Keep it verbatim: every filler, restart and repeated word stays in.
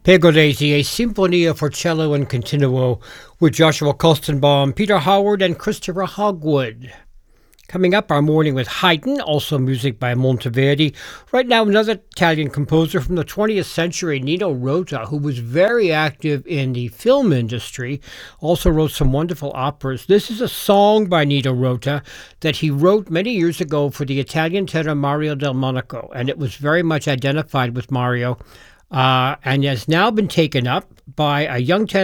Pergolesi, a Sinfonia for cello and continuo with Joshua Kostenbaum, Peter Howard, and Christopher Hogwood. Coming up, our morning with Haydn, also music by Monteverdi. Right now, another Italian composer from the twentieth century, Nino Rota, who was very active in the film industry, also wrote some wonderful operas. This is a song by Nino Rota that he wrote many years ago for the Italian tenor Mario Del Monaco, and it was very much identified with Mario, uh, and has now been taken up by a young tenor